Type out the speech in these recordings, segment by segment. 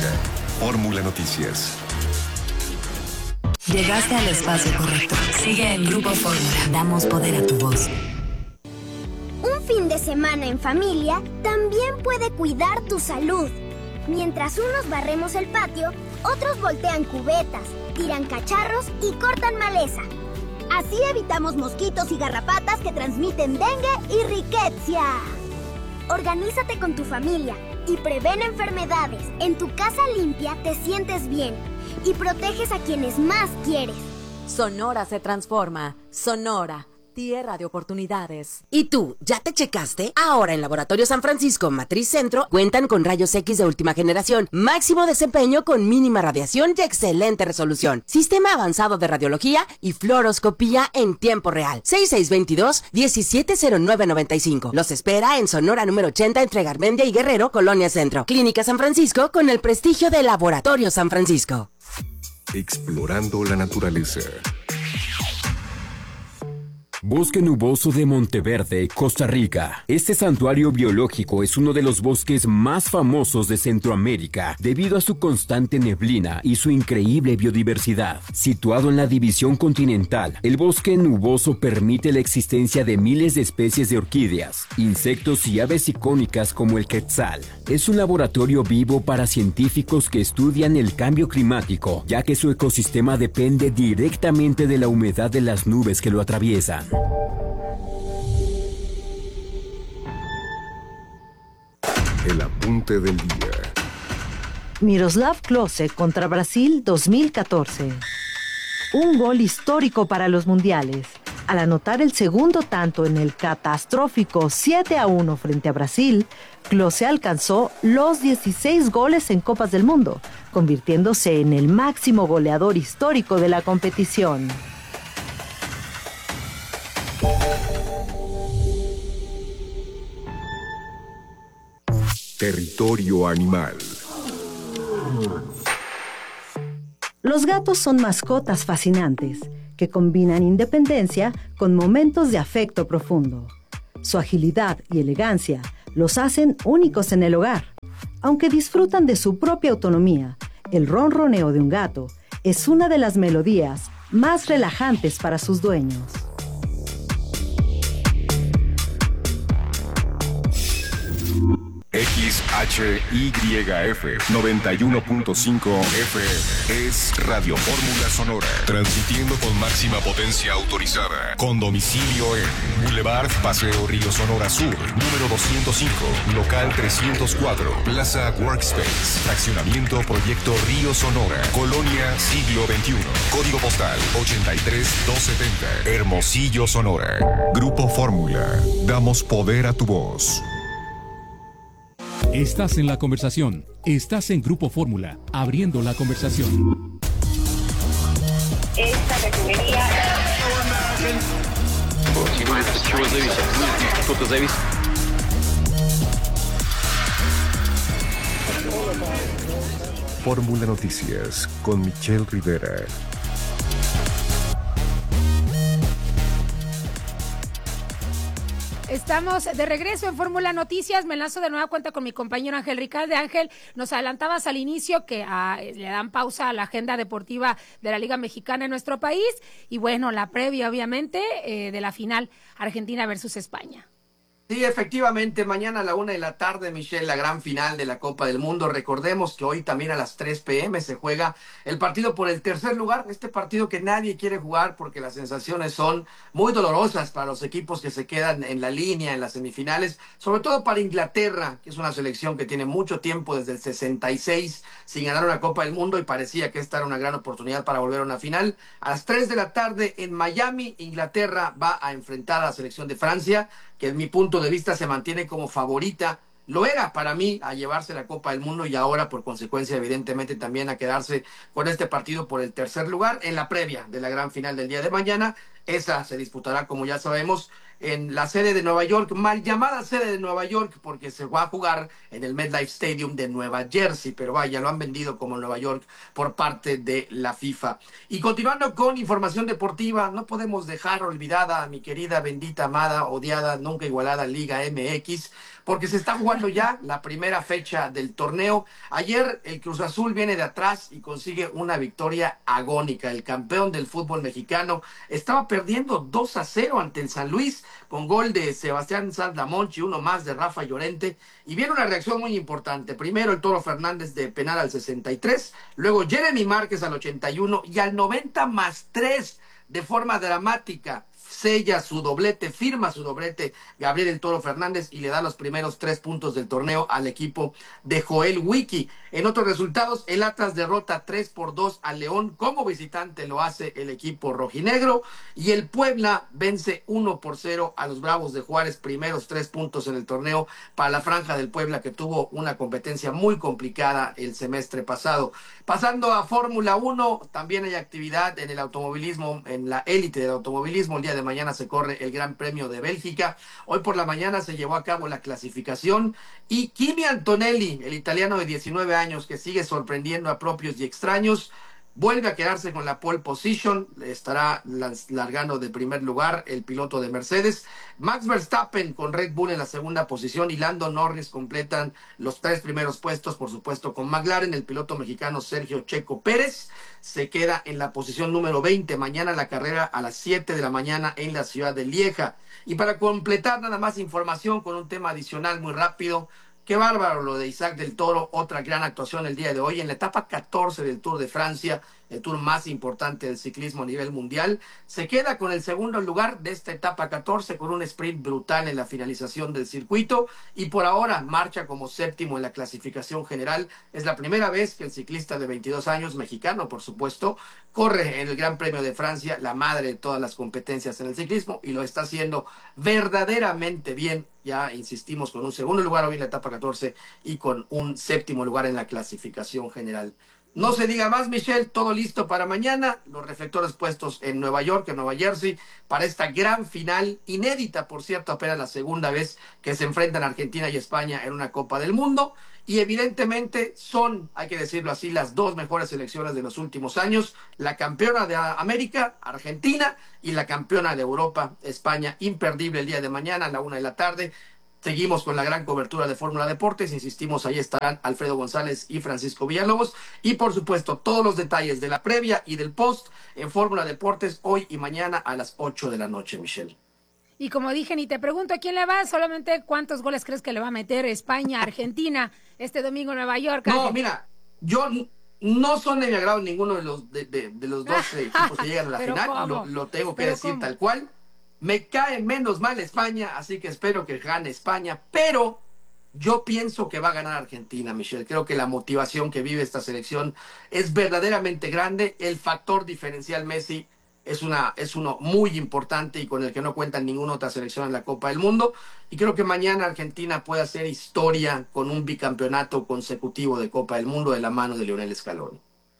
Televisa. Fórmula Noticias. Llegaste al espacio correcto. Sigue en Grupo Fórmula. Damos poder a tu voz. Un fin de semana en familia también puede cuidar tu salud. Mientras unos barremos el patio, otros voltean cubetas, tiran cacharros y cortan maleza. Así evitamos mosquitos y garrapatas que transmiten dengue y riqueza. Organízate con tu familia y prevén enfermedades. En tu casa limpia te sientes bien y proteges a quienes más quieres. Sonora se transforma. Sonora, tierra de oportunidades. ¿Y tú, ya te checaste? Ahora en Laboratorio San Francisco Matriz Centro cuentan con rayos X de última generación, máximo desempeño con mínima radiación y excelente resolución, sistema avanzado de radiología y fluoroscopía en tiempo real. 6622-170995. Los espera en Sonora número 80 entre Garmendia y Guerrero, Colonia Centro. Clínica San Francisco con el prestigio de Laboratorio San Francisco. Explorando la naturaleza. Bosque Nuboso de Monteverde, Costa Rica. Este santuario biológico es uno de los bosques más famosos de Centroamérica debido a su constante neblina y su increíble biodiversidad. Situado en la división continental, el bosque nuboso permite la existencia de miles de especies de orquídeas, insectos y aves icónicas como el quetzal. Es un laboratorio vivo para científicos que estudian el cambio climático, ya que su ecosistema depende directamente de la humedad de las nubes que lo atraviesan. El apunte del día. Miroslav Klose contra Brasil 2014. Un gol histórico para los mundiales. Al anotar el segundo tanto en el catastrófico 7-1 frente a Brasil, Klose alcanzó los 16 goles en Copas del Mundo, convirtiéndose en el máximo goleador histórico de la competición. Territorio animal. Los gatos son mascotas fascinantes que combinan independencia con momentos de afecto profundo. Su agilidad y elegancia los hacen únicos en el hogar. Aunque disfrutan de su propia autonomía, el ronroneo de un gato es una de las melodías más relajantes para sus dueños. XHYF 91.5 FM es Radio Fórmula Sonora, transmitiendo con máxima potencia autorizada, con domicilio en Boulevard Paseo Río Sonora Sur, número 205, local 304, Plaza Workspace, fraccionamiento Proyecto Río Sonora, Colonia Siglo XXI, código postal 83270, Hermosillo, Sonora. Grupo Fórmula, damos poder a tu voz. Estás en la conversación. Estás en Grupo Fórmula, abriendo la conversación. Esta categoría... Fórmula Noticias con Michelle Rivera. Estamos de regreso en Fórmula Noticias. Me lanzo de nueva cuenta con mi compañero Ángel Ricalde. Ángel, nos adelantabas al inicio que le dan pausa a la agenda deportiva de la Liga Mexicana en nuestro país. Y bueno, la previa, obviamente, de la final Argentina versus España. Sí, efectivamente, mañana a la 1:00 p.m, Michelle, la gran final de la Copa del Mundo. Recordemos que hoy también a las 3 p.m. se juega el partido por el tercer lugar, este partido que nadie quiere jugar porque las sensaciones son muy dolorosas para los equipos que se quedan en la línea, en las semifinales, sobre todo para Inglaterra, que es una selección que tiene mucho tiempo, desde el 66, sin ganar una Copa del Mundo, y parecía que esta era una gran oportunidad para volver a una final. A las 3 de la tarde en Miami, Inglaterra va a enfrentar a la selección de Francia, que en mi punto de vista se mantiene como favorita, lo era para mí, a llevarse la Copa del Mundo, y ahora por consecuencia evidentemente también a quedarse con este partido por el tercer lugar en la previa de la gran final del día de mañana. Esa se disputará, como ya sabemos, en la sede de Nueva York, mal llamada sede de Nueva York, porque se va a jugar en el MetLife Stadium de Nueva Jersey, pero vaya, lo han vendido como Nueva York por parte de la FIFA. Y continuando con información deportiva, no podemos dejar olvidada a mi querida, bendita, amada, odiada, nunca igualada Liga MX, porque se está jugando ya la primera fecha del torneo. Ayer el Cruz Azul viene de atrás y consigue una victoria agónica. El campeón del fútbol mexicano estaba perdiendo 2-0 ante el San Luis, con gol de Sebastián Santamonchi, uno más de Rafa Llorente, y viene una reacción muy importante. Primero el Toro Fernández de penal al 63, luego Jeremy Márquez al 81 y al 90+3 de forma dramática sella su doblete, firma su doblete Gabriel el Toro Fernández y le da los primeros 3 puntos del torneo al equipo de Joel Wiki. En otros resultados, el Atlas derrota 3-2 al León, como visitante lo hace el equipo rojinegro, y el Puebla vence 1-0 a los Bravos de Juárez, primeros 3 puntos en el torneo para la Franja del Puebla, que tuvo una competencia muy complicada el semestre pasado. Pasando a Fórmula 1, también hay actividad en el automovilismo, en la élite del automovilismo. El día de mañana se corre el Gran Premio de Bélgica. Hoy por la mañana se llevó a cabo la clasificación y Kimi Antonelli, el italiano de 19 años que sigue sorprendiendo a propios y extraños, vuelve a quedarse con la pole position, estará largando de primer lugar el piloto de Mercedes. Max Verstappen con Red Bull en la segunda posición y Lando Norris completan los 3 primeros puestos, por supuesto con McLaren. El piloto mexicano Sergio Checo Pérez se queda en la posición número 20. Mañana la carrera a las 7 de la mañana en la ciudad de Lieja. Y para completar nada más información con un tema adicional muy rápido, qué bárbaro lo de Isaac del Toro, otra gran actuación el día de hoy en la etapa 14 del Tour de Francia, el tour más importante del ciclismo a nivel mundial. Se queda con el segundo lugar de esta etapa 14 con un sprint brutal en la finalización del circuito y por ahora marcha como séptimo en la clasificación general. Es la primera vez que el ciclista de 22 años, mexicano por supuesto, corre en el Gran Premio de Francia, la madre de todas las competencias en el ciclismo, y lo está haciendo verdaderamente bien. Ya insistimos, con un segundo lugar hoy en la etapa 14 y con un séptimo lugar en la clasificación general. No se diga más, Michelle, todo listo para mañana. Los reflectores puestos en Nueva York, en Nueva Jersey, para esta gran final, inédita, por cierto, apenas la segunda vez que se enfrentan Argentina y España en una Copa del Mundo. Y evidentemente son, hay que decirlo así, las 2 mejores selecciones de los últimos años. La campeona de América, Argentina, y la campeona de Europa, España. Imperdible el día de mañana a la 1 de la tarde. Seguimos con la gran cobertura de Fórmula Deportes. Insistimos, ahí estarán Alfredo González y Francisco Villalobos. Y por supuesto, todos los detalles de la previa y del post en Fórmula Deportes hoy y mañana a las 8 de la noche, Michelle. Y como dije, ni te pregunto a quién le va, solamente cuántos goles crees que le va a meter España, Argentina, este domingo en Nueva York. No, mira, yo no son de mi agrado ninguno de los dos equipos que llegan a la final. Lo tengo que decir tal cual. Me cae menos mal España, así que espero que gane España, pero yo pienso que va a ganar Argentina, Michelle. Creo que la motivación que vive esta selección es verdaderamente grande. El factor diferencial Messi es uno muy importante y con el que no cuenta ninguna otra selección en la Copa del Mundo. Y creo que mañana Argentina puede hacer historia con un bicampeonato consecutivo de Copa del Mundo de la mano de Lionel Scaloni.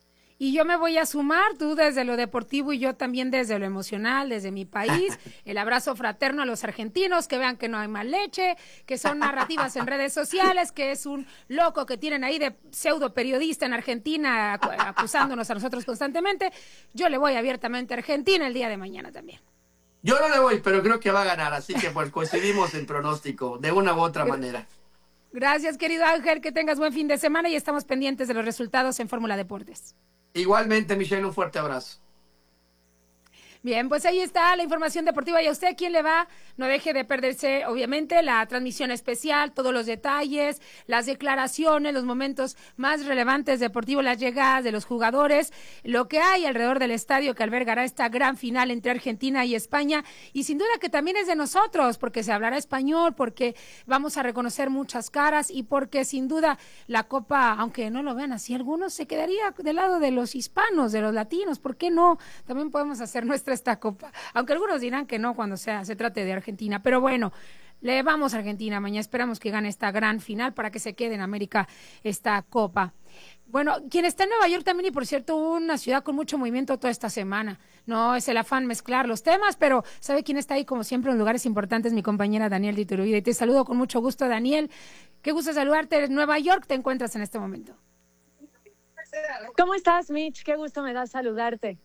Y yo me voy a sumar, tú desde lo deportivo y yo también desde lo emocional, desde mi país. El abrazo fraterno a los argentinos, que vean que no hay mal leche, que son narrativas en redes sociales, que es un loco que tienen ahí de pseudo periodista en Argentina acusándonos a nosotros constantemente. Yo le voy abiertamente a Argentina el día de mañana también. Yo no le voy, pero creo que va a ganar, así que pues coincidimos en pronóstico, de una u otra manera. Gracias, querido Ángel, que tengas buen fin de semana y estamos pendientes de los resultados en Fórmula Deportes. Igualmente, Michelle, un fuerte abrazo. Bien, pues ahí está la información deportiva. ¿Y a usted quién le va? No deje de perderse, obviamente, la transmisión especial, todos los detalles, las declaraciones, los momentos más relevantes deportivos, las llegadas de los jugadores, lo que hay alrededor del estadio que albergará esta gran final entre Argentina y España. Y sin duda que también es de nosotros, porque se hablará español, porque vamos a reconocer muchas caras y porque sin duda la Copa, aunque no lo vean así algunos, se quedaría del lado de los hispanos, de los latinos. ¿Por qué no? También podemos hacer esta Copa, aunque algunos dirán que no cuando se trate de Argentina, pero bueno, Le vamos a Argentina mañana, esperamos que gane esta gran final para que se quede en América esta copa. Bueno, quien está en Nueva York también, y por cierto, una ciudad con mucho movimiento toda esta semana. No es el afán mezclar los temas, pero ¿sabe quién está ahí como siempre en lugares importantes? Mi compañera Daniel de Iturbide. Y te saludo con mucho gusto, Daniel. Qué gusto saludarte. En Nueva York te encuentras en este momento. ¿Cómo estás, Mitch? Qué gusto me da saludarte.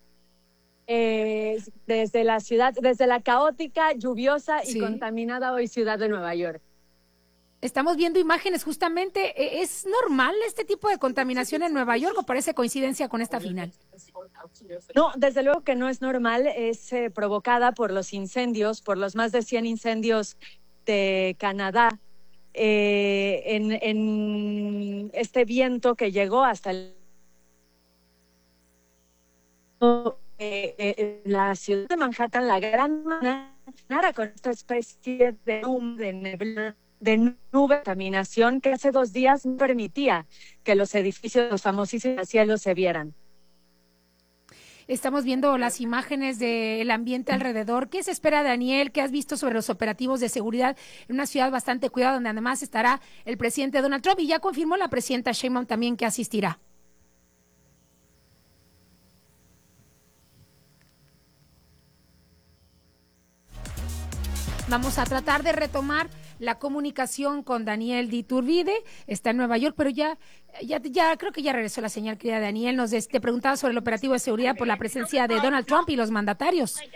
Desde la ciudad, desde la caótica, lluviosa y contaminada hoy ciudad de Nueva York. Estamos viendo imágenes justamente. ¿Es normal este tipo de contaminación en Nueva York o parece coincidencia con esta final? No, desde luego que no es normal. Es provocada por los incendios, por los más de 100 incendios de Canadá, en este viento que llegó hasta la ciudad de Manhattan, la gran manera con esta especie de neblina, de nube, contaminación que hace 2 días no permitía que los edificios, los famosísimos cielos se vieran. Estamos viendo las imágenes del ambiente alrededor. ¿Qué se espera, Daniel? ¿Qué has visto sobre los operativos de seguridad en una ciudad bastante cuidada, donde además estará el presidente Donald Trump y ya confirmó la presidenta Sheinbaum también que asistirá? Vamos a tratar de retomar la comunicación con Daniel de Iturbide. Está en Nueva York, pero ya creo que ya regresó la señal, querida Daniel. Te preguntaba sobre el operativo de seguridad por la presencia de Donald Trump y los mandatarios. Se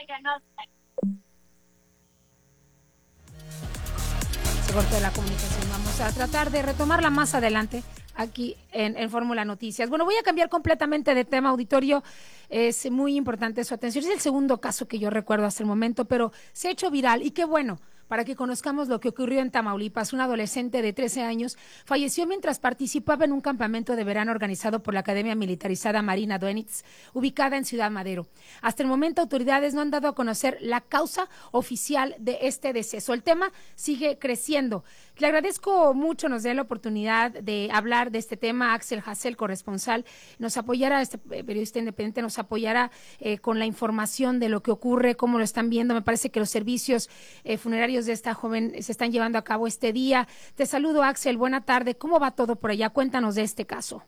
cortó la comunicación. Vamos a tratar de retomarla más adelante aquí en Fórmula Noticias. Bueno, voy a cambiar completamente de tema, auditorio. Es muy importante su atención. Es el segundo caso que yo recuerdo hasta el momento, pero se ha hecho viral y qué bueno, para que conozcamos lo que ocurrió en Tamaulipas. Un adolescente de 13 años falleció mientras participaba en un campamento de verano organizado por la Academia Militarizada Marina Duenitz, ubicada en Ciudad Madero. Hasta el momento, autoridades no han dado a conocer la causa oficial de este deceso. El tema sigue creciendo. Le agradezco mucho, nos dé la oportunidad de hablar de este tema. Axel Hassel, corresponsal, nos apoyará, este periodista independiente, nos apoyará con la información de lo que ocurre, cómo lo están viendo. Me parece que los servicios funerarios de esta joven se están llevando a cabo este día. Te saludo, Axel, buena tarde. ¿Cómo va todo por allá? Cuéntanos de este caso.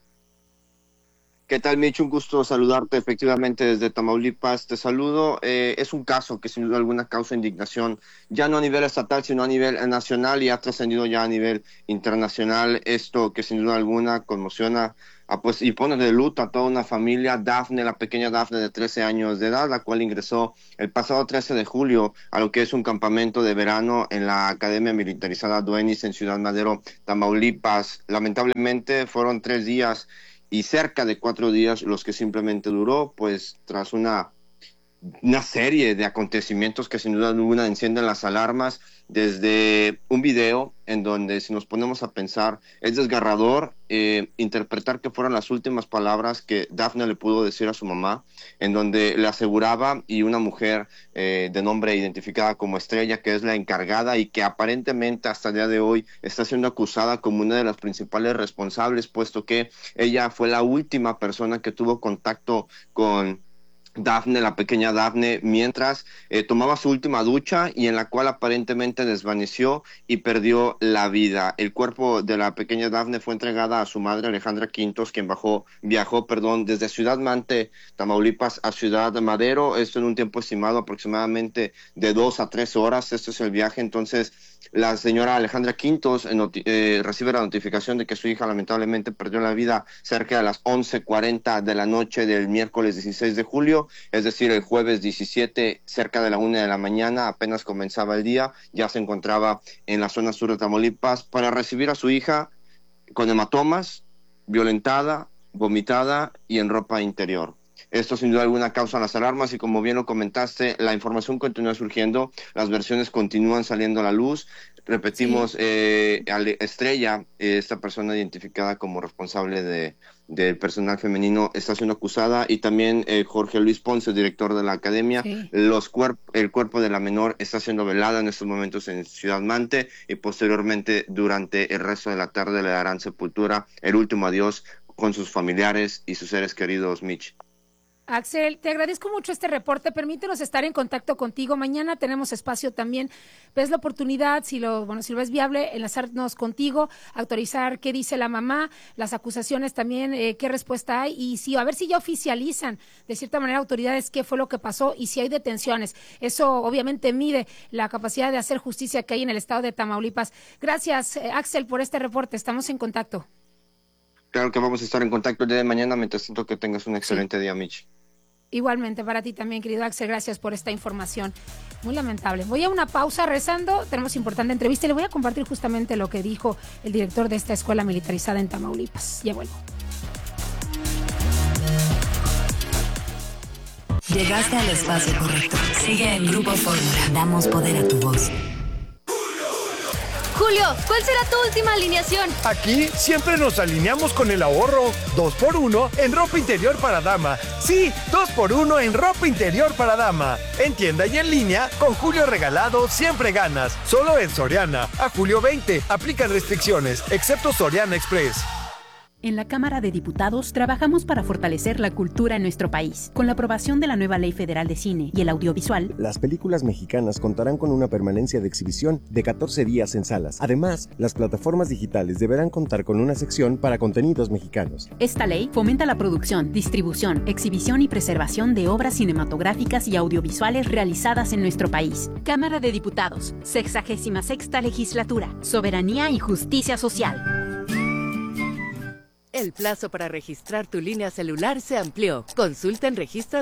¿Qué tal, Mitch? Un gusto saludarte efectivamente desde Tamaulipas. Te saludo. Es un caso que sin duda alguna causa indignación, ya no a nivel estatal, sino a nivel nacional y ha trascendido ya a nivel internacional. Esto que sin duda alguna conmociona y pone de luto a toda una familia. Dafne, la pequeña Dafne de 13 años de edad, la cual ingresó el pasado 13 de julio a lo que es un campamento de verano en la Academia Militarizada Duenitz en Ciudad Madero, Tamaulipas. Lamentablemente fueron 3 días y cerca de 4 días los que simplemente duró, pues tras una serie de acontecimientos que sin duda alguna encienden las alarmas, desde un video en donde, si nos ponemos a pensar, es desgarrador interpretar que fueron las últimas palabras que Dafne le pudo decir a su mamá, en donde le aseguraba, y una mujer de nombre identificada como Estrella, que es la encargada y que aparentemente hasta el día de hoy está siendo acusada como una de las principales responsables, puesto que ella fue la última persona que tuvo contacto con Dafne, la pequeña Dafne, mientras tomaba su última ducha y en la cual aparentemente desvaneció y perdió la vida. El cuerpo de la pequeña Dafne fue entregada a su madre, Alejandra Quintos, quien viajó desde Ciudad Mante, Tamaulipas, a Ciudad Madero, esto en un tiempo estimado aproximadamente de 2 a 3 horas. Este es el viaje. Entonces la señora Alejandra Quintos recibe la notificación de que su hija lamentablemente perdió la vida cerca de las 11:40 de la noche del miércoles 16 de julio, es decir, el jueves 17, cerca de la 1 de la mañana, apenas comenzaba el día, ya se encontraba en la zona sur de Tamaulipas para recibir a su hija con hematomas, violentada, vomitada y en ropa interior. Esto sin duda alguna causa las alarmas y, como bien lo comentaste, la información continúa surgiendo, las versiones continúan saliendo a la luz. Repetimos, Estrella, esta persona identificada como responsable del personal femenino, está siendo acusada, y también Jorge Luis Ponce, director de la academia. Sí. El cuerpo de la menor está siendo velada en estos momentos en Ciudad Mante, y posteriormente durante el resto de la tarde le darán sepultura, el último adiós con sus familiares y sus seres queridos, Mitch. Axel, te agradezco mucho este reporte. Permítenos estar en contacto contigo. Mañana tenemos espacio también. ¿Ves la oportunidad, si lo ves viable, enlazarnos contigo, actualizar qué dice la mamá, las acusaciones también, qué respuesta hay y a ver si ya oficializan de cierta manera autoridades qué fue lo que pasó y si hay detenciones? Eso obviamente mide la capacidad de hacer justicia que hay en el estado de Tamaulipas. Gracias, Axel, por este reporte. Estamos en contacto. Claro que vamos a estar en contacto el día de mañana. Mientras tanto, que tengas un excelente día, Michi. Igualmente para ti también, querido Axel, gracias por esta información. Muy lamentable. Voy a una pausa rezando, tenemos importante entrevista y le voy a compartir justamente lo que dijo el director de esta escuela militarizada en Tamaulipas. Ya vuelvo. Llegaste al espacio correcto. Sigue en Grupo Fórmula. Damos poder a tu voz. Julio, ¿cuál será tu última alineación? Aquí siempre nos alineamos con el ahorro. 2x1 en ropa interior para dama. Sí, 2x1 en ropa interior para dama. En tienda y en línea, con Julio regalado siempre ganas. Solo en Soriana. A julio 20. Aplican restricciones, excepto Soriana Express. En la Cámara de Diputados trabajamos para fortalecer la cultura en nuestro país. Con la aprobación de la nueva Ley Federal de Cine y el Audiovisual, las películas mexicanas contarán con una permanencia de exhibición de 14 días en salas. Además, las plataformas digitales deberán contar con una sección para contenidos mexicanos. Esta ley fomenta la producción, distribución, exhibición y preservación de obras cinematográficas y audiovisuales realizadas en nuestro país. Cámara de Diputados, 66ª Legislatura, Soberanía y Justicia Social. El plazo para registrar tu línea celular se amplió. Consulta en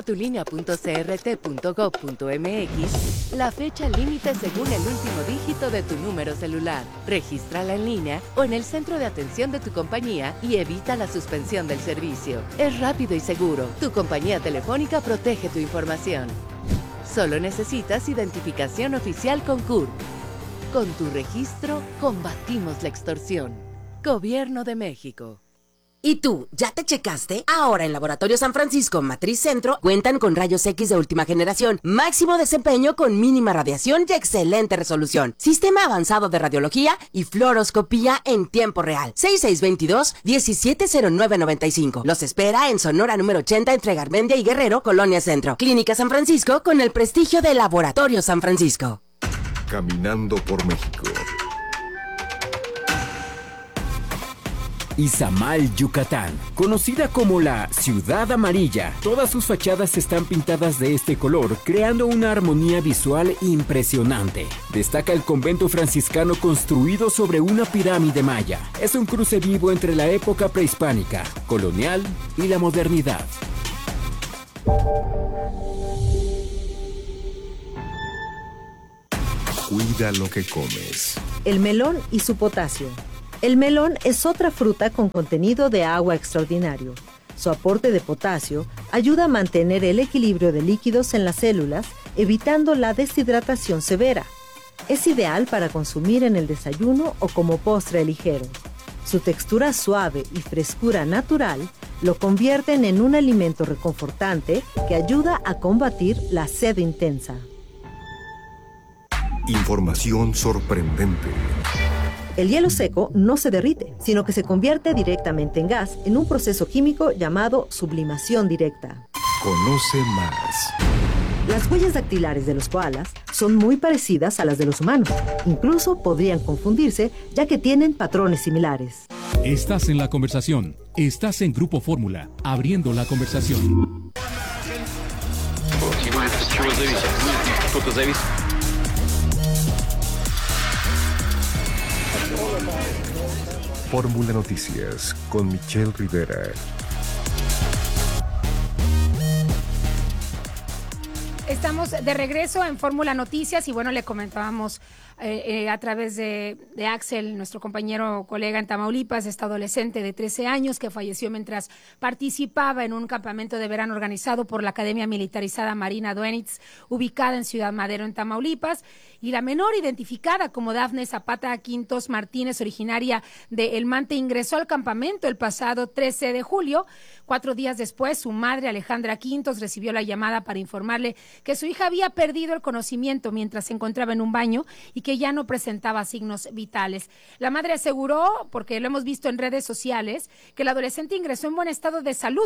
registratulinea.crt.gov.mx la fecha límite según el último dígito de tu número celular. Regístrala en línea o en el centro de atención de tu compañía y evita la suspensión del servicio. Es rápido y seguro. Tu compañía telefónica protege tu información. Solo necesitas identificación oficial con CURP. Con tu registro, combatimos la extorsión. Gobierno de México. ¿Y tú, ya te checaste? Ahora en Laboratorio San Francisco Matriz Centro cuentan con rayos X de última generación, máximo desempeño con mínima radiación y excelente resolución, sistema avanzado de radiología y fluoroscopía en tiempo real. 6622-170995. Los espera en Sonora número 80 entre Garmendia y Guerrero, Colonia Centro. Clínica San Francisco con el prestigio de Laboratorio San Francisco. Caminando por México. Izamal, Yucatán, conocida como la Ciudad Amarilla. Todas sus fachadas están pintadas de este color, creando una armonía visual impresionante. Destaca el convento franciscano construido sobre una pirámide maya. Es un cruce vivo entre la época prehispánica, colonial y la modernidad. Cuida lo que comes. El melón y su potasio. El melón es otra fruta con contenido de agua extraordinario. Su aporte de potasio ayuda a mantener el equilibrio de líquidos en las células, evitando la deshidratación severa. Es ideal para consumir en el desayuno o como postre ligero. Su textura suave y frescura natural lo convierten en un alimento reconfortante que ayuda a combatir la sed intensa. Información sorprendente. El hielo seco no se derrite, sino que se convierte directamente en gas en un proceso químico llamado sublimación directa. Conoce más. Las huellas dactilares de los koalas son muy parecidas a las de los humanos. Incluso podrían confundirse, ya que tienen patrones similares. Estás en la conversación. Estás en Grupo Fórmula, abriendo la conversación. Fórmula Noticias con Michelle Rivera. Estamos de regreso en Fórmula Noticias y bueno, le comentábamos a través de Axel, nuestro compañero colega en Tamaulipas, esta adolescente de 13 años que falleció mientras participaba en un campamento de verano organizado por la Academia Militarizada Marina Duenitz, ubicada en Ciudad Madero, en Tamaulipas, y la menor, identificada como Dafne Zapata Quintos Martínez, originaria de El Mante, ingresó al campamento el pasado 13 de julio. 4 días después, su madre, Alejandra Quintos, recibió la llamada para informarle que su hija había perdido el conocimiento mientras se encontraba en un baño y que ya no presentaba signos vitales. La madre aseguró, porque lo hemos visto en redes sociales, que el adolescente ingresó en buen estado de salud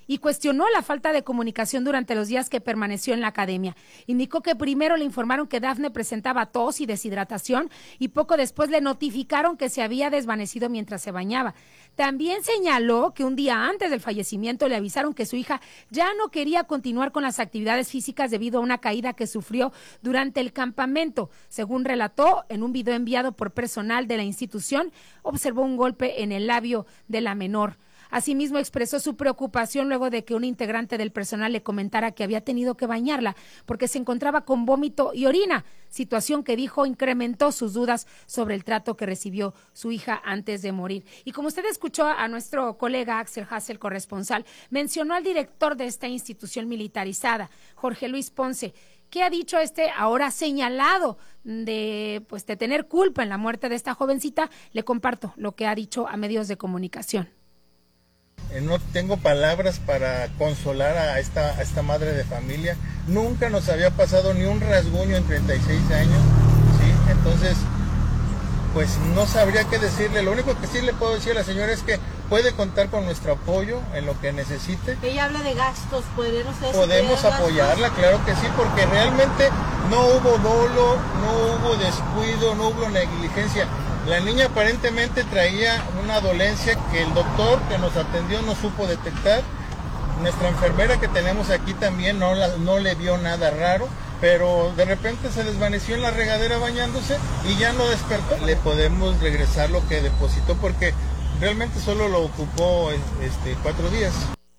y cuestionó la falta de comunicación durante los días que permaneció en la academia. Indicó que primero le informaron que Dafne presentaba tos y deshidratación y poco después le notificaron que se había desvanecido mientras se bañaba. También señaló que un día antes del fallecimiento le avisaron que su hija ya no quería continuar con las actividades físicas debido a una caída que sufrió durante el campamento. Según relató en un video enviado por personal de la institución, observó un golpe en el labio de la menor. Asimismo, expresó su preocupación luego de que un integrante del personal le comentara que había tenido que bañarla porque se encontraba con vómito y orina, situación que dijo incrementó sus dudas sobre el trato que recibió su hija antes de morir. Y como usted escuchó a nuestro colega Axel Hassel, corresponsal, mencionó al director de esta institución militarizada, Jorge Luis Ponce. ¿Qué ha dicho ahora señalado de tener culpa en la muerte de esta jovencita? Le comparto lo que ha dicho a medios de comunicación. No tengo palabras para consolar a esta madre de familia. Nunca nos había pasado ni un rasguño en 36 años, ¿sí? Entonces, pues no sabría qué decirle. Lo único que sí le puedo decir a la señora es que puede contar con nuestro apoyo en lo que necesite. Ella habla de gastos, podemos apoyarla, claro que sí, porque realmente no hubo dolo, no hubo descuido, no hubo negligencia. La niña aparentemente traía una dolencia que el doctor que nos atendió no supo detectar. Nuestra enfermera que tenemos aquí también no le vio nada raro, pero de repente se desvaneció en la regadera bañándose y ya no despertó. Le podemos regresar lo que depositó porque realmente solo lo ocupó 4 días.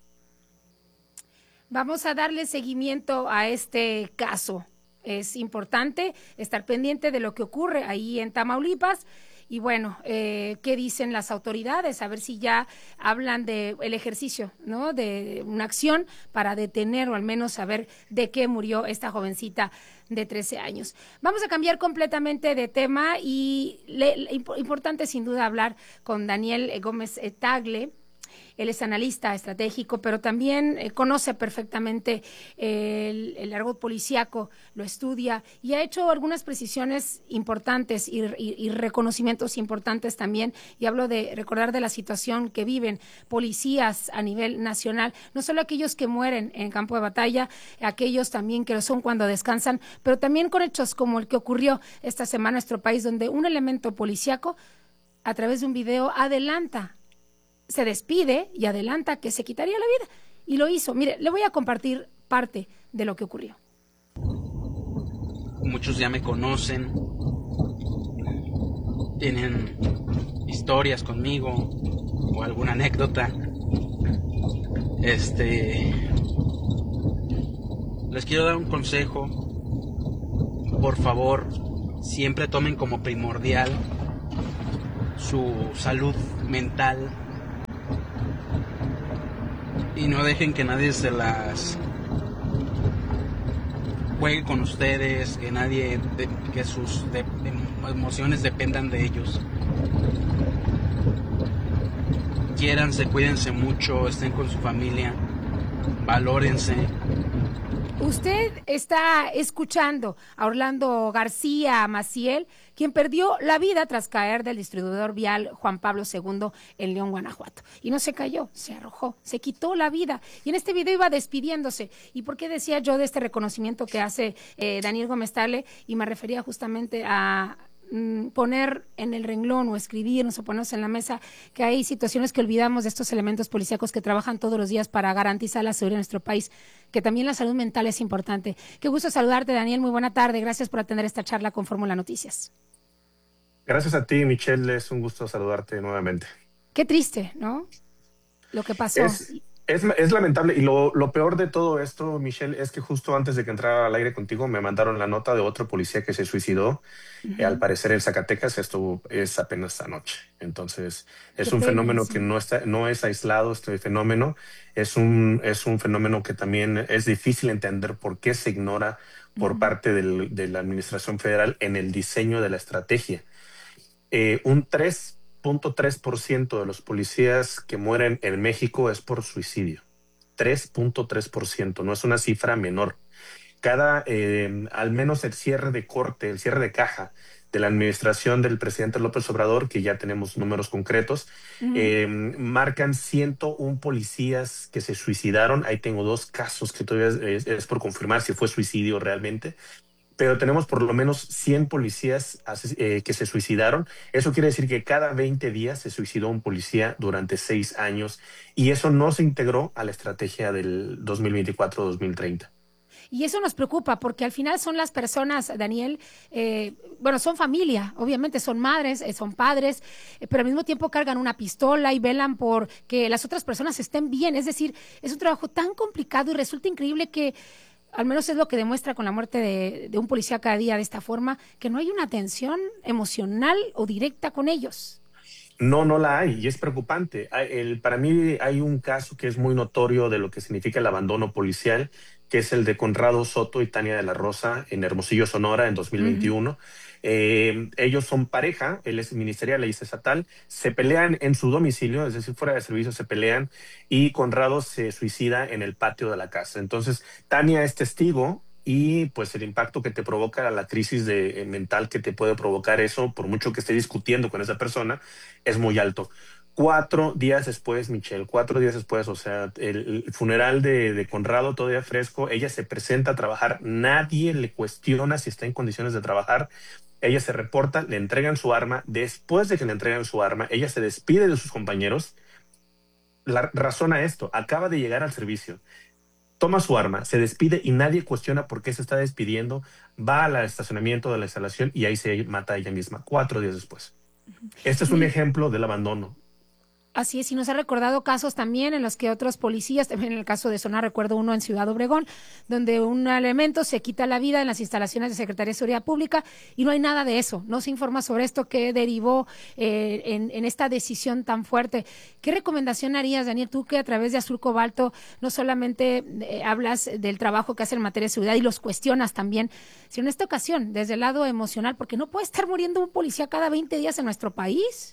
Vamos a darle seguimiento a este caso. Es importante estar pendiente de lo que ocurre ahí en Tamaulipas. Y bueno, ¿qué dicen las autoridades? A ver si ya hablan de el ejercicio, ¿no? De una acción para detener o al menos saber de qué murió esta jovencita de 13 años. Vamos a cambiar completamente de tema y importante sin duda hablar con Daniel Gómez Tagle. Él es analista estratégico, pero también conoce perfectamente el argot policíaco, lo estudia y ha hecho algunas precisiones importantes y reconocimientos importantes también. Y hablo de recordar de la situación que viven policías a nivel nacional, no solo aquellos que mueren en campo de batalla, aquellos también que lo son cuando descansan, pero también con hechos como el que ocurrió esta semana en nuestro país, donde un elemento policíaco, a través de un video, se despide y adelanta que se quitaría la vida. Y lo hizo. Mire, le voy a compartir parte de lo que ocurrió. Muchos ya me conocen, tienen historias conmigo o alguna anécdota. Les quiero dar un consejo. Por favor, siempre tomen como primordial su salud mental y no dejen que nadie se las juegue con ustedes, que sus emociones dependan de ellos. Quiéranse, cuídense mucho, estén con su familia, valórense. Usted está escuchando a Orlando García Maciel, quien perdió la vida tras caer del distribuidor vial Juan Pablo II en León, Guanajuato. Y no se cayó, se arrojó, se quitó la vida. Y en este video iba despidiéndose. ¿Y por qué decía yo de este reconocimiento que hace Daniel Gómez Tagle? Y me refería justamente a poner en el renglón o escribirnos o ponernos en la mesa que hay situaciones que olvidamos de estos elementos policíacos que trabajan todos los días para garantizar la seguridad de nuestro país, que también la salud mental es importante. Qué gusto saludarte, Daniel, muy buena tarde, gracias por atender esta charla con Fórmula Noticias. Gracias a ti, Michelle, es un gusto saludarte nuevamente. Qué triste, ¿no? Lo que pasó. Es lamentable y lo peor de todo esto, Michelle, es que justo antes de que entrara al aire contigo me mandaron la nota de otro policía que se suicidó, al parecer en Zacatecas. Esto es apenas anoche. Entonces es un fenómeno que no es aislado. Este fenómeno es un fenómeno que también es difícil entender por qué se ignora por parte de la Administración Federal en el diseño de la estrategia. Un 3.3% de los policías que mueren en México es por suicidio. 3.3%, no es una cifra menor. Al menos el cierre de corte, el cierre de caja la administración del presidente López Obrador, que ya tenemos números concretos, marcan 101 policías que se suicidaron. Ahí tengo 2 casos que todavía es por confirmar si fue suicidio realmente. Pero tenemos por lo menos 100 policías que se suicidaron. Eso quiere decir que cada 20 días se suicidó un policía durante 6 años, y eso no se integró a la estrategia del 2024-2030. Y eso nos preocupa porque al final son las personas, Daniel, son familia, obviamente son madres, son padres, pero al mismo tiempo cargan una pistola y velan por que las otras personas estén bien. Es decir, es un trabajo tan complicado y resulta increíble que, al menos es lo que demuestra con la muerte de un policía cada día de esta forma, que no hay una atención emocional o directa con ellos. No la hay, y es preocupante. Para mí hay un caso que es muy notorio de lo que significa el abandono policial, que es el de Conrado Soto y Tania de la Rosa en Hermosillo, Sonora, en 2021. Ellos son pareja, él es ministerial, ella es estatal, se pelean en su domicilio, es decir, fuera de servicio se pelean, y Conrado se suicida en el patio de la casa. Entonces, Tania es testigo, y pues el impacto que te provoca, la crisis mental que te puede provocar eso, por mucho que esté discutiendo con esa persona, es muy alto. 4 días después, Michelle, 4 días después, o sea, el funeral de Conrado todavía fresco, ella se presenta a trabajar, nadie le cuestiona si está en condiciones de trabajar. Ella se reporta, le entregan su arma. Después de que le entregan su arma, ella se despide de sus compañeros. Razona esto, acaba de llegar al servicio, toma su arma, se despide y nadie cuestiona por qué se está despidiendo, va al estacionamiento de la instalación y ahí se mata ella misma, 4 días después. Este es un ejemplo del abandono. Así es, y nos ha recordado casos también en los que otros policías, también en el caso de Sonora, recuerdo uno en Ciudad Obregón, donde un elemento se quita la vida en las instalaciones de Secretaría de Seguridad Pública y no hay nada de eso, no se informa sobre esto que derivó en esta decisión tan fuerte. ¿Qué recomendación harías, Daniel, tú que a través de Azul Cobalto no solamente hablas del trabajo que hace en materia de seguridad y los cuestionas también, sino en esta ocasión, desde el lado emocional, porque no puede estar muriendo un policía cada 20 días en nuestro país?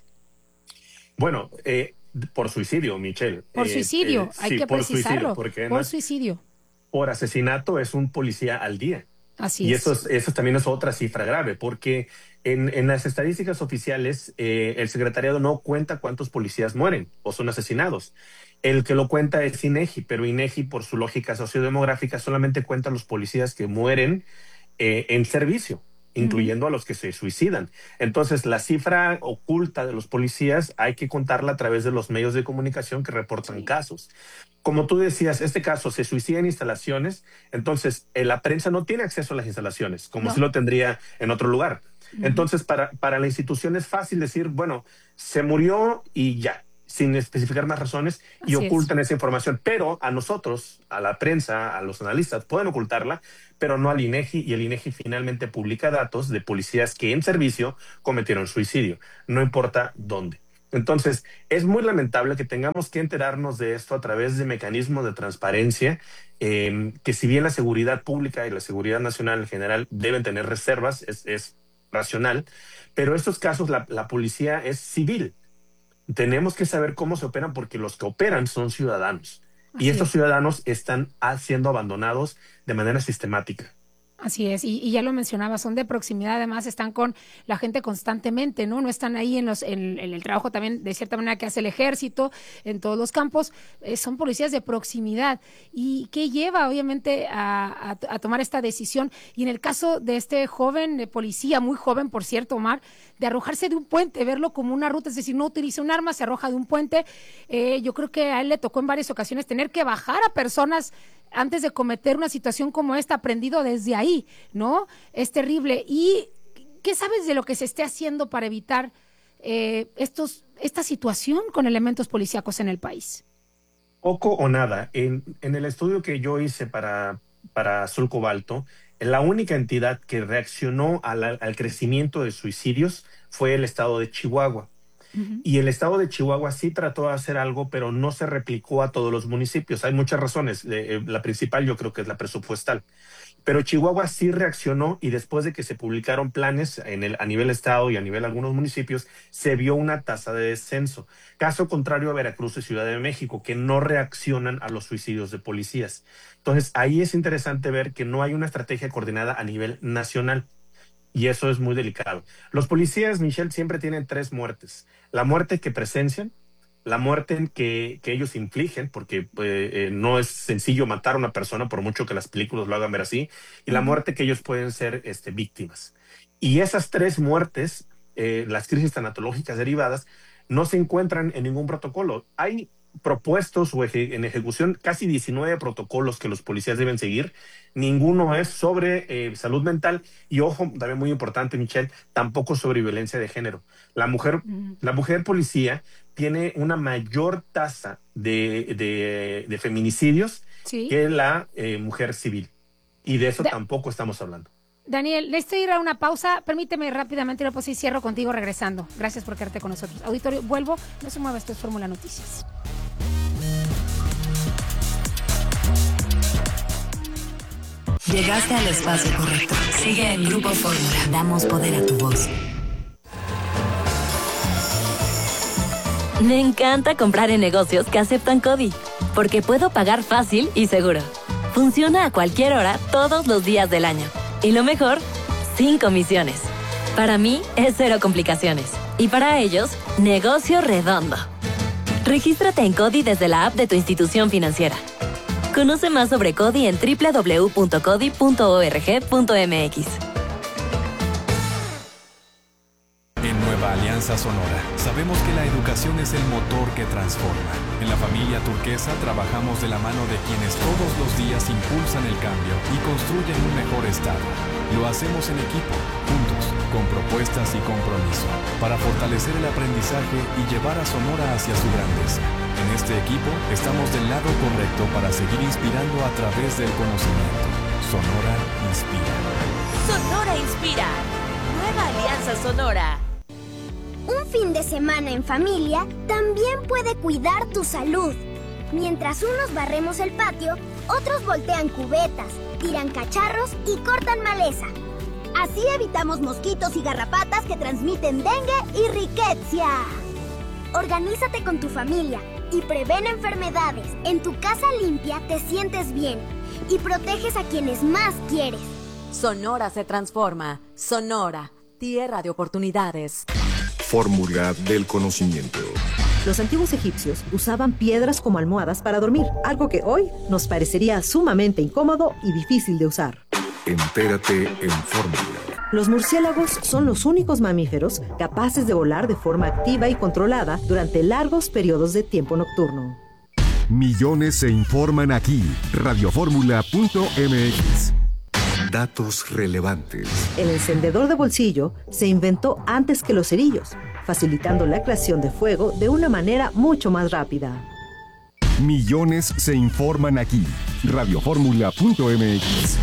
Bueno, por suicidio, Michelle. Por suicidio, hay que precisarlo. Por suicidio. Por asesinato es un policía al día. Así es. Y eso también es otra cifra grave, porque en las estadísticas oficiales el secretariado no cuenta cuántos policías mueren o son asesinados. El que lo cuenta es INEGI, pero INEGI, por su lógica sociodemográfica, solamente cuenta los policías que mueren en servicio, incluyendo a los que se suicidan. Entonces, la cifra oculta de los policías hay que contarla a través de los medios de comunicación que reportan casos. Como tú decías, este caso se suicida en instalaciones, entonces la prensa no tiene acceso a las instalaciones, como si lo tendría en otro lugar. Entonces, para la institución es fácil decir, bueno, se murió y ya, sin especificar más razones, y ocultan esa información. Pero a nosotros, a la prensa, a los analistas, pueden ocultarla, pero no al INEGI, y el INEGI finalmente publica datos de policías que en servicio cometieron suicidio, no importa dónde. Entonces, es muy lamentable que tengamos que enterarnos de esto a través de mecanismos de transparencia, que si bien la seguridad pública y la seguridad nacional en general deben tener reservas, es racional, pero estos casos la policía es civil. Tenemos que saber cómo se operan porque los que operan son ciudadanos. Y estos ciudadanos están siendo abandonados de manera sistemática. Así es, y ya lo mencionaba, son de proximidad, además están con la gente constantemente, ¿no? No están ahí en el trabajo también, de cierta manera, que hace el ejército en todos los campos, son policías de proximidad. ¿Y qué lleva, obviamente, a tomar esta decisión? Y en el caso de este joven policía, muy joven, por cierto, Omar, de arrojarse de un puente, verlo como una ruta, es decir, no utiliza un arma, se arroja de un puente. Yo creo que a él le tocó en varias ocasiones tener que bajar a personas antes de cometer una situación como esta, aprendido desde ahí, ¿no? Es terrible. ¿Y qué sabes de lo que se esté haciendo para evitar esta situación con elementos policíacos en el país? Poco o nada. En el estudio que yo hice para Azul Cobalto, la única entidad que reaccionó al crecimiento de suicidios fue el estado de Chihuahua. Y el estado de Chihuahua sí trató de hacer algo, pero no se replicó a todos los municipios. Hay muchas razones. La principal yo creo que es la presupuestal. Pero Chihuahua sí reaccionó, y después de que se publicaron planes a nivel estado y a nivel de algunos municipios, se vio una tasa de descenso. Caso contrario a Veracruz y Ciudad de México, que no reaccionan a los suicidios de policías. Entonces, ahí es interesante ver que no hay una estrategia coordinada a nivel nacional. y eso es muy delicado. Los policías, Michelle, siempre tienen 3 muertes. La muerte que presencian, la muerte que ellos infligen, porque no es sencillo matar a una persona, por mucho que las películas lo hagan ver así, y la muerte que ellos pueden ser víctimas. Y esas 3 muertes, las crisis tanatológicas derivadas, no se encuentran en ningún protocolo. Hay propuestos en ejecución casi 19 protocolos que los policías deben seguir. Ninguno es sobre salud mental y, ojo, también muy importante, Michelle, tampoco sobre violencia de género. La mujer policía tiene una mayor tasa de feminicidios que la mujer civil, y de eso tampoco estamos hablando. Daniel, necesito ir a una pausa. Permíteme rápidamente, y cierro contigo regresando. Gracias por quedarte con nosotros. Auditorio, vuelvo. No se mueva, esto es Fórmula Noticias. Llegaste al espacio correcto. Sigue en Grupo Fórmula. Damos poder a tu voz. Me encanta comprar en negocios que aceptan CODI, porque puedo pagar fácil y seguro. Funciona a cualquier hora, todos los días del año. Y lo mejor, sin comisiones. Para mí es 0 complicaciones. Y para ellos, negocio redondo. Regístrate en CODI desde la app de tu institución financiera. Conoce más sobre CODI en www.codi.org.mx. En Nueva Alianza Sonora, sabemos que la educación es el motor que transforma. En la familia Turquesa trabajamos de la mano de quienes todos los días impulsan el cambio y construyen un mejor estado. Lo hacemos en equipo, juntos, con propuestas y compromiso, para fortalecer el aprendizaje y llevar a Sonora hacia su grandeza. En este equipo estamos del lado correcto para seguir inspirando a través del conocimiento. Sonora inspira. Sonora inspira. Nueva Alianza Sonora. Un fin de semana en familia también puede cuidar tu salud. Mientras unos barremos el patio, otros voltean cubetas, tiran cacharros y cortan maleza. Así evitamos mosquitos y garrapatas que transmiten dengue y riqueza. Organízate con tu familia y prevén enfermedades. En tu casa limpia te sientes bien y proteges a quienes más quieres. Sonora se transforma. Sonora, tierra de oportunidades. Fórmula del conocimiento. Los antiguos egipcios usaban piedras como almohadas para dormir, algo que hoy nos parecería sumamente incómodo y difícil de usar. Entérate en Fórmula. Los murciélagos son los únicos mamíferos capaces de volar de forma activa y controlada durante largos periodos de tiempo nocturno. Millones se informan aquí. Radiofórmula.mx. Datos relevantes. El encendedor de bolsillo se inventó antes que los cerillos, facilitando la creación de fuego de una manera mucho más rápida. Millones se informan aquí. Radiofórmula.mx.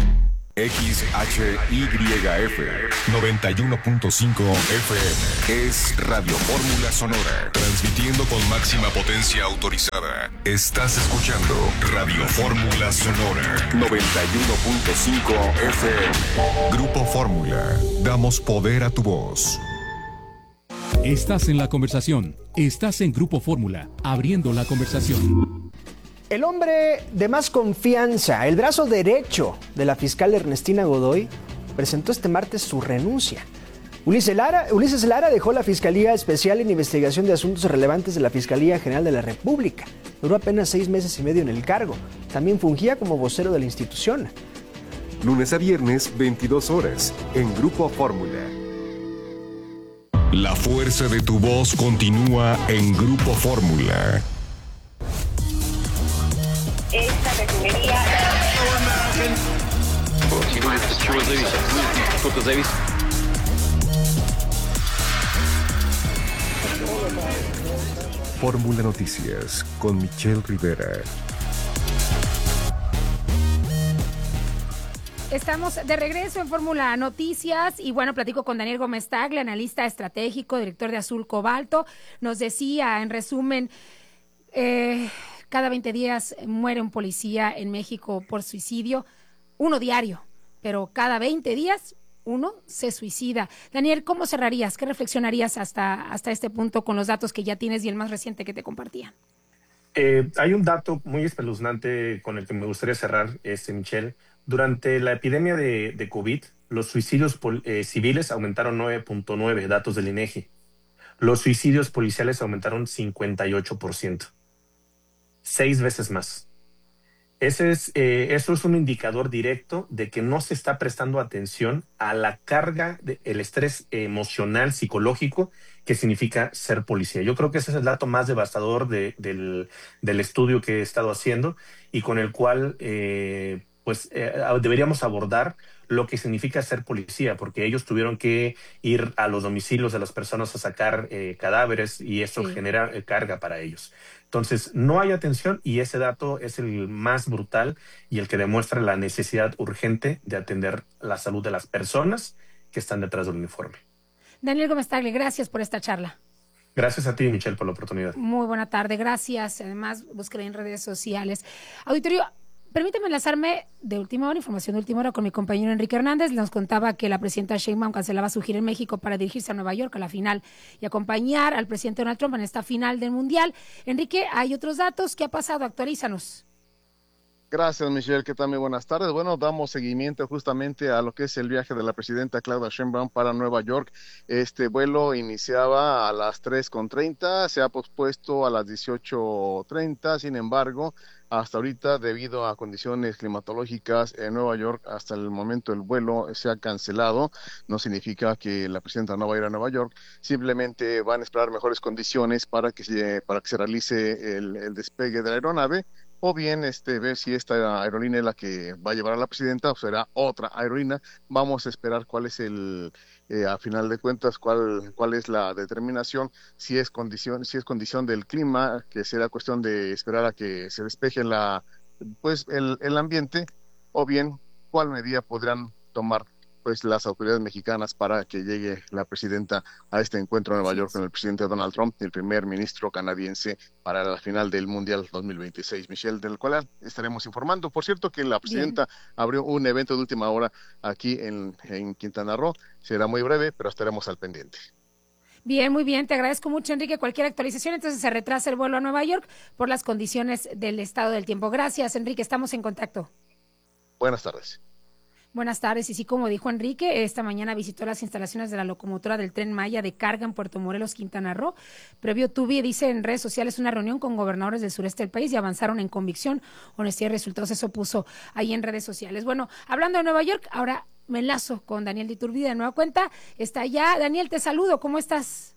XHYF 91.5 FM es Radio Fórmula Sonora, transmitiendo con máxima potencia autorizada. Estás escuchando Radio Fórmula Sonora 91.5 FM. Grupo Fórmula, damos poder a tu voz. Estás en la conversación. Estás en Grupo Fórmula, abriendo la conversación. El hombre de más confianza, el brazo derecho de la fiscal Ernestina Godoy, presentó este martes su renuncia. Ulises Lara dejó la Fiscalía Especial en Investigación de Asuntos Relevantes de la Fiscalía General de la República. Duró apenas 6 meses y medio en el cargo. También fungía como vocero de la institución. Lunes a viernes, 22 horas, en Grupo Fórmula. La fuerza de tu voz continúa en Grupo Fórmula. Esta refinería... Fórmula Noticias con Michelle Rivera. Estamos de regreso en Fórmula Noticias y bueno, platico con Daniel Gómez Tagle, analista estratégico, director de Azul Cobalto. Nos decía, en resumen, cada 20 días muere un policía en México por suicidio, uno diario, pero cada 20 días uno se suicida. Daniel, ¿cómo cerrarías? ¿Qué reflexionarías hasta este punto con los datos que ya tienes y el más reciente que te compartía? Hay un dato muy espeluznante con el que me gustaría cerrar, Michelle. Durante la epidemia de COVID, Los suicidios civiles aumentaron 9.9, datos del INEGI. Los suicidios policiales aumentaron 58%. 6 veces más. Eso es un indicador directo de que no se está prestando atención a la carga, el estrés emocional, psicológico que significa ser policía. Yo creo que ese es el dato más devastador del estudio que he estado haciendo y con el cual deberíamos abordar lo que significa ser policía, porque ellos tuvieron que ir a los domicilios de las personas a sacar cadáveres y eso genera carga para ellos. Entonces, no hay atención y ese dato es el más brutal y el que demuestra la necesidad urgente de atender la salud de las personas que están detrás del uniforme. Daniel Gómez Tagle, gracias por esta charla. Gracias a ti, Michelle, por la oportunidad. Muy buena tarde, gracias. Además, búsquenla en redes sociales. Auditorio, permíteme enlazarme de última hora, información de última hora con mi compañero Enrique Hernández. Nos contaba que la presidenta Sheinbaum cancelaba su gira en México para dirigirse a Nueva York a la final y acompañar al presidente Donald Trump en esta final del Mundial. Enrique, hay otros datos. ¿Qué ha pasado? Actualízanos. Gracias, Michelle. ¿Qué tal? Muy buenas tardes. Bueno, damos seguimiento justamente a lo que es el viaje de la presidenta Claudia Sheinbaum para Nueva York. Este vuelo iniciaba a las 3:30, se ha pospuesto a las 18:30. Sin embargo, hasta ahorita, debido a condiciones climatológicas en Nueva York, hasta el momento el vuelo se ha cancelado. No significa que la presidenta no va a ir a Nueva York, simplemente van a esperar mejores condiciones para que se realice el despegue de la aeronave, o bien ver si esta aerolínea es la que va a llevar a la presidenta o será otra aerolínea. Vamos a esperar cuál es a final de cuentas, cuál es la determinación, si es condición del clima, que será cuestión de esperar a que se despeje el ambiente, o bien cuál medida podrán tomar las autoridades mexicanas para que llegue la presidenta a este encuentro en Nueva York con el presidente Donald Trump y el primer ministro canadiense para la final del Mundial 2026, Michelle, del cual estaremos informando. Por cierto, que la presidenta abrió un evento de última hora aquí en Quintana Roo. Será muy breve, pero estaremos al pendiente. Bien, muy bien, te agradezco mucho, Enrique. Cualquier actualización, entonces se retrasa el vuelo a Nueva York por las condiciones del estado del tiempo. Gracias, Enrique, estamos en contacto. Buenas tardes. Buenas tardes, y sí, como dijo Enrique, esta mañana visitó las instalaciones de la locomotora del Tren Maya de carga en Puerto Morelos, Quintana Roo. Previo tuve, dice en redes sociales, una reunión con gobernadores del sureste del país y avanzaron en convicción, honestidad y resultados. Eso puso ahí en redes sociales. Bueno, hablando de Nueva York, ahora me enlazo con Daniel de Iturbide de nueva cuenta. Está allá. Daniel, te saludo. ¿Cómo estás?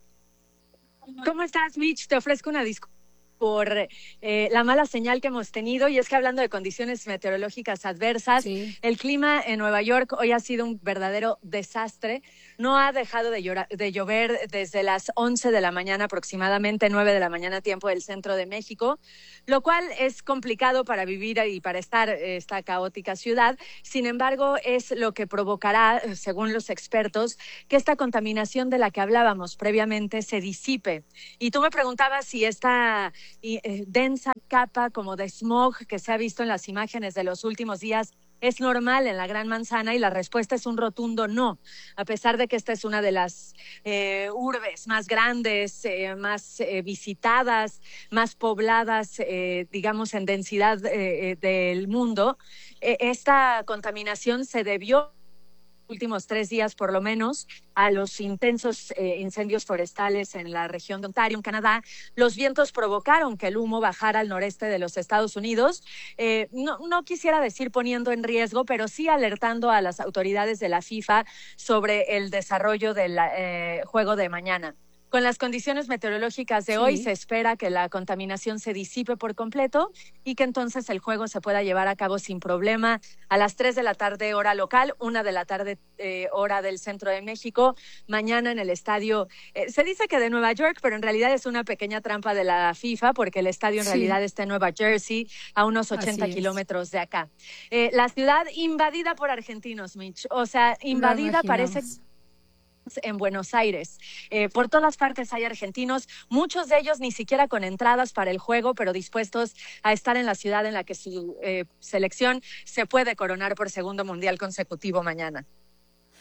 ¿Cómo estás, Mitch? Te ofrezco una disculpa por la mala señal que hemos tenido, y es que hablando de condiciones meteorológicas adversas, el clima en Nueva York hoy ha sido un verdadero desastre. No ha dejado de llover desde las 11 de la mañana, aproximadamente 9 de la mañana, tiempo del centro de México, lo cual es complicado para vivir y para estar esta caótica ciudad. Sin embargo, es lo que provocará, según los expertos, que esta contaminación de la que hablábamos previamente se disipe. Y tú me preguntabas si esta densa capa como de smog que se ha visto en las imágenes de los últimos días es normal en la Gran Manzana, y la respuesta es un rotundo no, a pesar de que esta es una de las urbes más grandes, más visitadas, más pobladas, digamos, en densidad del mundo. Esta contaminación se debió últimos 3 días por lo menos a los intensos incendios forestales en la región de Ontario, en Canadá. Los vientos provocaron que el humo bajara al noreste de los Estados Unidos. No quisiera decir poniendo en riesgo, pero sí alertando a las autoridades de la FIFA sobre el desarrollo del juego de mañana. Con las condiciones meteorológicas de hoy, se espera que la contaminación se disipe por completo y que entonces el juego se pueda llevar a cabo sin problema a las 3 de la tarde hora local, 1 de la tarde hora del centro de México, mañana en el estadio. Se dice que de Nueva York, pero en realidad es una pequeña trampa de la FIFA, porque el estadio en realidad está en Nueva Jersey, a unos 80 kilómetros de acá. La ciudad invadida por argentinos, Mitch. O sea, invadida parece en Buenos Aires. Por todas partes hay argentinos, muchos de ellos ni siquiera con entradas para el juego, pero dispuestos a estar en la ciudad en la que su selección se puede coronar por segundo mundial consecutivo mañana.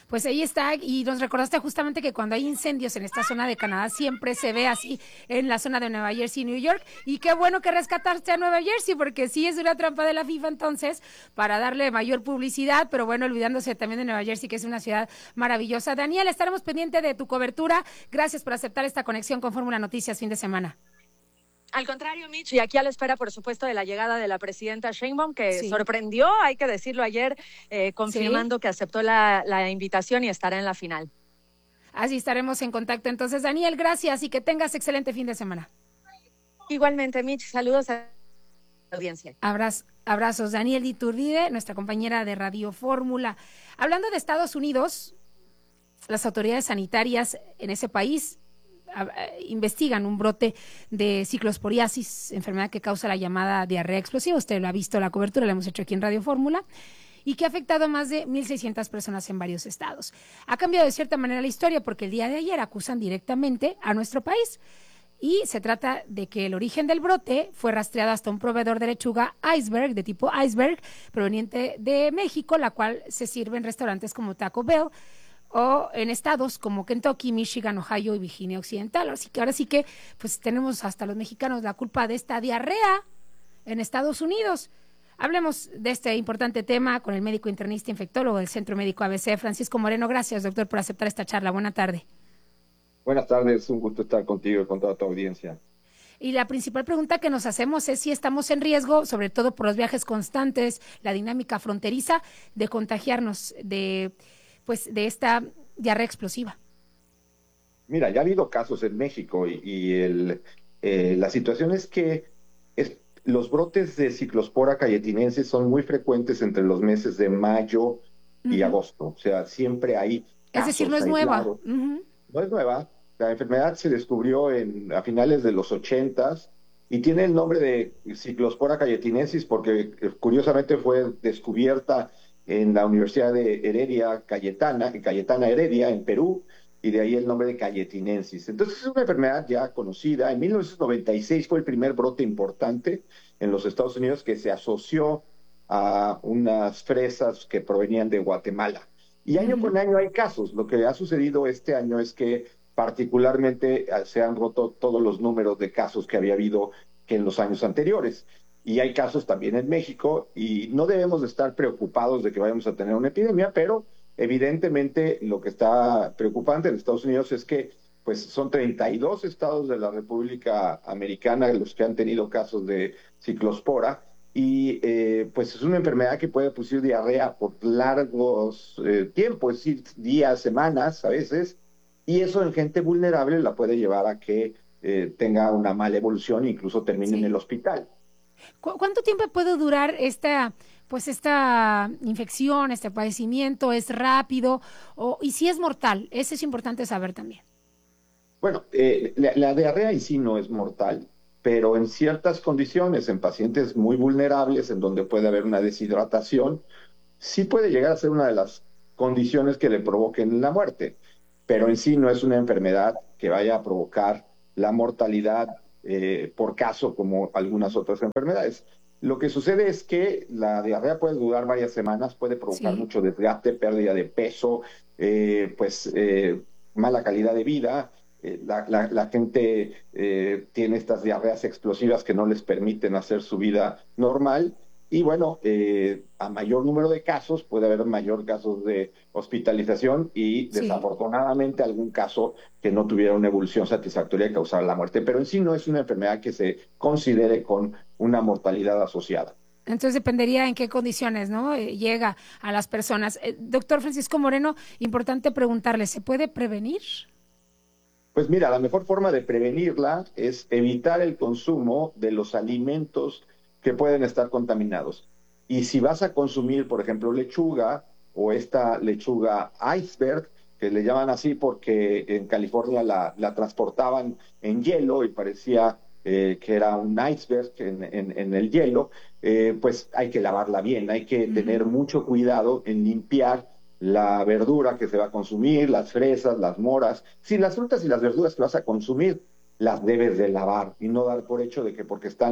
Pues ahí está, y nos recordaste justamente que cuando hay incendios en esta zona de Canadá siempre se ve así en la zona de Nueva Jersey y New York, y qué bueno que rescataste a Nueva Jersey, porque sí es una trampa de la FIFA entonces, para darle mayor publicidad, pero bueno, olvidándose también de Nueva Jersey, que es una ciudad maravillosa. Daniel, estaremos pendientes de tu cobertura, gracias por aceptar esta conexión con Fórmula Noticias fin de semana. Al contrario, Mitch, y aquí a la espera, por supuesto, de la llegada de la presidenta Sheinbaum, que sorprendió, hay que decirlo ayer, confirmando que aceptó la invitación y estará en la final. Así estaremos en contacto. Entonces, Daniel, gracias y que tengas excelente fin de semana. Igualmente, Mitch, saludos a la audiencia. Abrazos. Daniel Iturbide, nuestra compañera de Radio Fórmula. Hablando de Estados Unidos, las autoridades sanitarias en ese país investigan un brote de ciclosporiasis, enfermedad que causa la llamada diarrea explosiva. Usted lo ha visto, la cobertura la hemos hecho aquí en Radio Fórmula, y que ha afectado a más de 1,600 personas en varios estados. Ha cambiado de cierta manera la historia porque el día de ayer acusan directamente a nuestro país, y se trata de que el origen del brote fue rastreado hasta un proveedor de lechuga iceberg, de tipo iceberg, proveniente de México, la cual se sirve en restaurantes como Taco Bell, o en estados como Kentucky, Michigan, Ohio y Virginia Occidental. Así que ahora sí que pues tenemos hasta los mexicanos la culpa de esta diarrea en Estados Unidos. Hablemos de este importante tema con el médico internista infectólogo del Centro Médico ABC, Francisco Moreno. Gracias, doctor, por aceptar esta charla. Buena tarde. Buenas tardes, un gusto estar contigo y con toda tu audiencia. Y la principal pregunta que nos hacemos es si estamos en riesgo, sobre todo por los viajes constantes, la dinámica fronteriza, de contagiarnos de esta diarrea explosiva. Mira, ya ha habido casos en México y la situación es que los brotes de Ciclospora cayetinensis son muy frecuentes entre los meses de mayo y agosto. O sea, siempre hay casos. Es decir, no es nueva. No es nueva. La enfermedad se descubrió a finales de los 80s y tiene el nombre de Ciclospora cayetinensis porque curiosamente fue descubierta en la Universidad de Heredia, Cayetana Heredia, en Perú, y de ahí el nombre de cayetinensis. Entonces es una enfermedad ya conocida. En 1996 fue el primer brote importante en los Estados Unidos que se asoció a unas fresas que provenían de Guatemala. Y año con año hay casos. Lo que ha sucedido este año es que particularmente se han roto todos los números de casos que había habido que en los años anteriores. Y hay casos también en México y no debemos de estar preocupados de que vayamos a tener una epidemia, pero evidentemente lo que está preocupante en Estados Unidos es que pues son 32 estados de la República Americana los que han tenido casos de ciclospora y pues es una enfermedad que puede producir diarrea por largos tiempos, es decir, días, semanas a veces, y eso en gente vulnerable la puede llevar a que tenga una mala evolución e incluso termine en el hospital. ¿Cuánto tiempo puede durar esta infección, este padecimiento? ¿Es rápido? ¿Y si es mortal? Eso es importante saber también. Bueno, la diarrea en sí no es mortal, pero en ciertas condiciones, en pacientes muy vulnerables, en donde puede haber una deshidratación, sí puede llegar a ser una de las condiciones que le provoquen la muerte, pero en sí no es una enfermedad que vaya a provocar la mortalidad por caso como algunas otras enfermedades. Lo que sucede es que la diarrea puede durar varias semanas, puede provocar mucho desgaste, pérdida de peso, mala calidad de vida. La gente tiene estas diarreas explosivas que no les permiten hacer su vida normal. Y bueno, a mayor número de casos puede haber mayor casos de hospitalización y desafortunadamente algún caso que no tuviera una evolución satisfactoria que causara la muerte. Pero en sí no es una enfermedad que se considere con una mortalidad asociada. Entonces dependería en qué condiciones, ¿no? Llega a las personas. Doctor Francisco Moreno, importante preguntarle, ¿se puede prevenir? Pues mira, la mejor forma de prevenirla es evitar el consumo de los alimentos que pueden estar contaminados. Y si vas a consumir, por ejemplo, lechuga o esta lechuga iceberg, que le llaman así porque en California la transportaban en hielo y parecía que era un iceberg en el hielo, pues hay que lavarla bien, hay que tener mucho cuidado en limpiar la verdura que se va a consumir, las fresas, las moras. Si las frutas y las verduras que vas a consumir, las debes de lavar y no dar por hecho de que porque están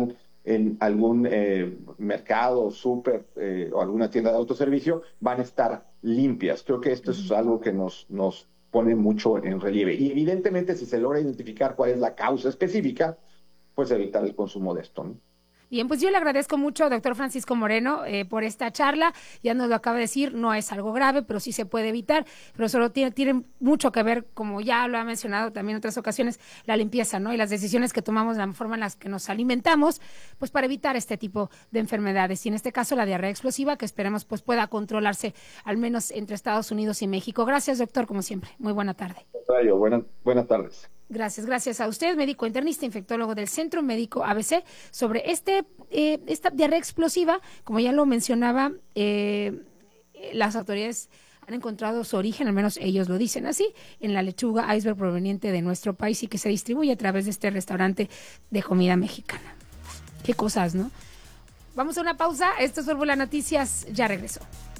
en algún mercado, súper o alguna tienda de autoservicio, van a estar limpias. Creo que esto es algo que nos pone mucho en relieve. Y evidentemente, si se logra identificar cuál es la causa específica, pues evitar el consumo de esto, ¿no? Bien, pues yo le agradezco mucho, doctor Francisco Moreno, por esta charla. Ya nos lo acaba de decir, no es algo grave, pero sí se puede evitar, pero solo tiene mucho que ver, como ya lo ha mencionado también en otras ocasiones, la limpieza, ¿no? Y las decisiones que tomamos, la forma en las que nos alimentamos, pues para evitar este tipo de enfermedades. Y en este caso, la diarrea explosiva, que esperemos pues pueda controlarse, al menos entre Estados Unidos y México. Gracias, doctor, como siempre. Muy buena tarde. Buenas tardes. Gracias a usted, médico internista, infectólogo del Centro Médico ABC, sobre esta diarrea explosiva. Como ya lo mencionaba, las autoridades han encontrado su origen, al menos ellos lo dicen así, en la lechuga iceberg proveniente de nuestro país y que se distribuye a través de este restaurante de comida mexicana. Qué cosas, ¿no? Vamos a una pausa. Esto es Fórmula Noticias, ya regresó.